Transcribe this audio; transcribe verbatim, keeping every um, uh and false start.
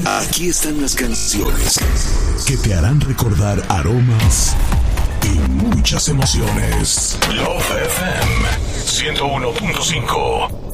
Aquí están las canciones que te harán recordar aromas y muchas emociones. Love F M ciento uno punto cinco.